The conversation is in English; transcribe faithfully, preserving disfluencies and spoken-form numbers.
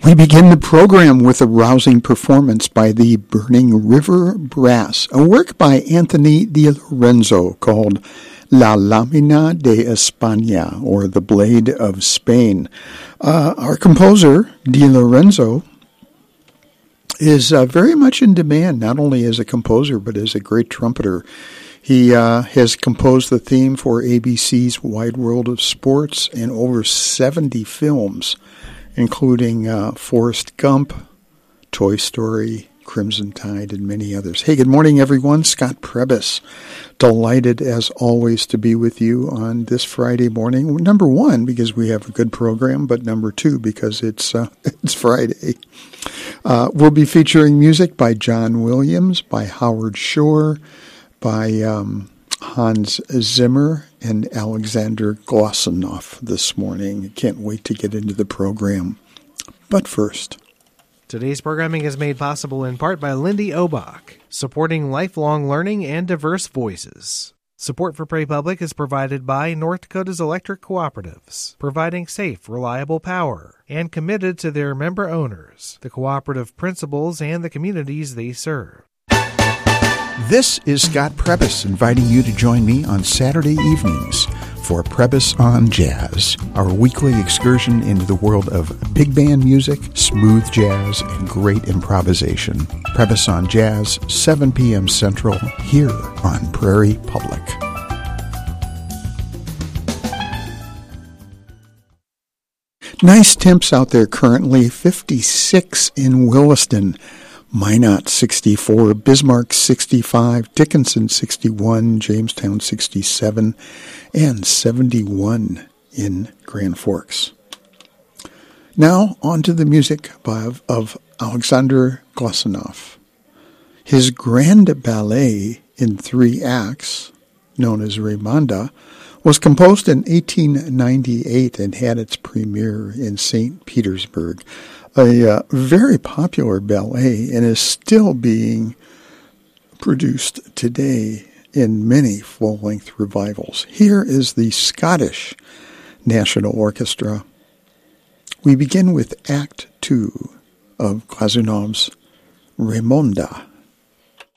We begin the program with a rousing performance by the Burning River Brass, a work by Anthony De Lorenzo called La Lámina de España, or The Blade of Spain. Uh, our composer, De Lorenzo, is uh, very much in demand, not only as a composer, but as a great trumpeter. He uh, has composed the theme for A B C's Wide World of Sports and over seventy films, including uh, Forrest Gump, Toy Story, Crimson Tide, and many others. Hey, good morning, everyone. Scott Prebys. Delighted, as always, to be with you on this Friday morning. Number one, because we have a good program, but number two, because it's uh, it's Friday. Uh, we'll be featuring music by John Williams, by Howard Shore, by um, Hans Zimmer, and Alexander Glossonoff this morning. Can't wait to get into the program. But first, today's programming is made possible in part by Lindy Obach, supporting lifelong learning and diverse voices. Support for Prairie Public is provided by North Dakota's electric cooperatives, providing safe, reliable power, and committed to their member owners, the cooperative principles, and the communities they serve. This is Scott Prebys inviting you to join me on Saturday evenings for Prebys on Jazz, our weekly excursion into the world of big band music, smooth jazz, and great improvisation. Prebys on Jazz, seven p.m. Central, here on Prairie Public. Nice temps out there currently, fifty-six in Williston. Minot sixty-four, Bismarck sixty-five, Dickinson sixty-one, Jamestown sixty-seven, and seventy-one in Grand Forks. Now on to the music of, of Alexander Glossonoff. His grand ballet in three acts, known as Raymonda, was composed in eighteen ninety-eight and had its premiere in Saint Petersburg. A uh, very popular ballet, and is still being produced today in many full-length revivals. Here is the Scottish National Orchestra. We begin with Act Two of Glazounov's Raymonda.